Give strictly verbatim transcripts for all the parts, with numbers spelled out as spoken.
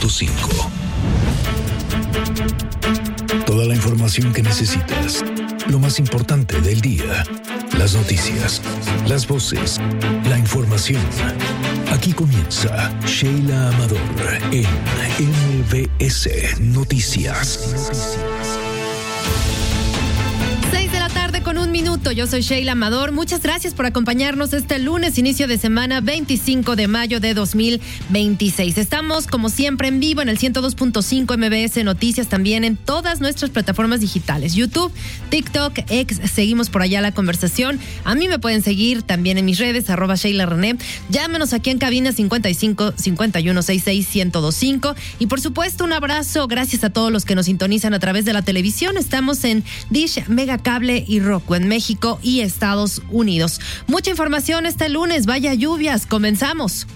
punto cinco. Toda la información que necesitas. Lo más importante del día. Las noticias, las voces, la información. Aquí comienza Sheila Amador en M B S Noticias. Con un minuto, yo soy Sheila Amador. Muchas gracias por acompañarnos este lunes, inicio de semana veinticinco de mayo de dos mil veintiséis. Estamos como siempre en vivo en el ciento dos punto cinco M B S Noticias, también en todas nuestras plataformas digitales, YouTube, TikTok, X, seguimos por allá la conversación. A mí me pueden seguir también en mis redes, arroba Sheila René. Llámenos aquí en cabina cincuenta y cinco, cincuenta y uno, sesenta y seis, ciento veinticinco. Y por supuesto, un abrazo, gracias a todos los que nos sintonizan a través de la televisión. Estamos en Dish, Megacable y Roku en México y Estados Unidos. Mucha información este lunes, vaya lluvias, comenzamos.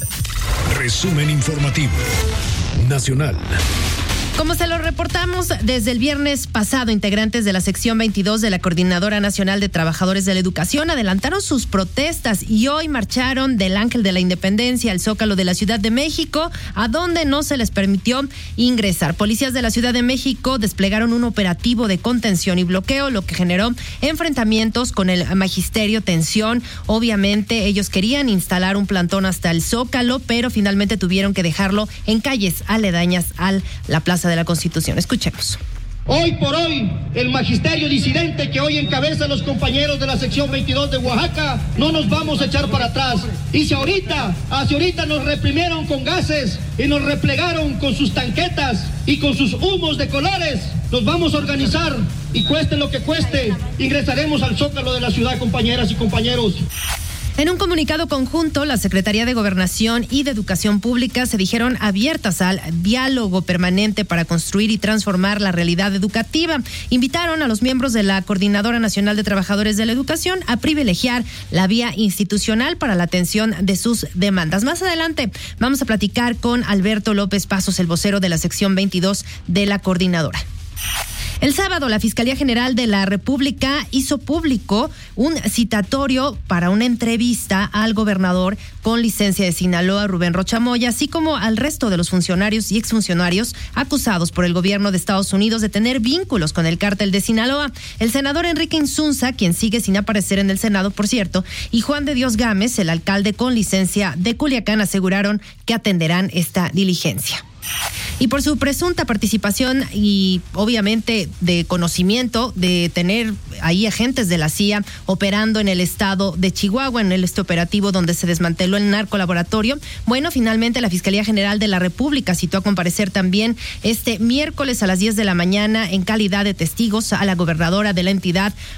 Resumen informativo nacional. Como se lo reportamos desde el viernes pasado, integrantes de la sección veintidós de la Coordinadora Nacional de Trabajadores de la Educación adelantaron sus protestas y hoy marcharon del Ángel de la Independencia al Zócalo de la Ciudad de México, a donde no se les permitió ingresar. Policías de la Ciudad de México desplegaron un operativo de contención y bloqueo, lo que generó enfrentamientos con el magisterio, tensión. Obviamente ellos querían instalar un plantón hasta el Zócalo, pero finalmente tuvieron que dejarlo en calles aledañas a la Plaza de la Constitución. Escuchemos. Hoy por hoy, el magisterio disidente que hoy encabezan los compañeros de la sección veintidós de Oaxaca, no nos vamos a echar para atrás. Y si ahorita, hacia ahorita nos reprimieron con gases y nos replegaron con sus tanquetas y con sus humos de colores, nos vamos a organizar y cueste lo que cueste, ingresaremos al Zócalo de la ciudad, compañeras y compañeros. En un comunicado conjunto, la Secretaría de Gobernación y de Educación Pública se dijeron abiertas al diálogo permanente para construir y transformar la realidad educativa. Invitaron a los miembros de la Coordinadora Nacional de Trabajadores de la Educación a privilegiar la vía institucional para la atención de sus demandas. Más adelante vamos a platicar con Alberto López Pasos, el vocero de la sección veintidós de la Coordinadora. El sábado, la Fiscalía General de la República hizo público un citatorio para una entrevista al gobernador con licencia de Sinaloa, Rubén Rocha Moya, así como al resto de los funcionarios y exfuncionarios acusados por el gobierno de Estados Unidos de tener vínculos con el cártel de Sinaloa. El senador Enrique Insunza, quien sigue sin aparecer en el Senado, por cierto, y Juan de Dios Gámez, el alcalde con licencia de Culiacán, aseguraron que atenderán esta diligencia. Y por su presunta participación y obviamente de conocimiento de tener ahí agentes de la C I A operando en el estado de Chihuahua, en el este operativo donde se desmanteló el narcolaboratorio, bueno, finalmente la Fiscalía General de la República citó a comparecer también este miércoles a las diez de la mañana en calidad de testigos a la gobernadora de la entidad,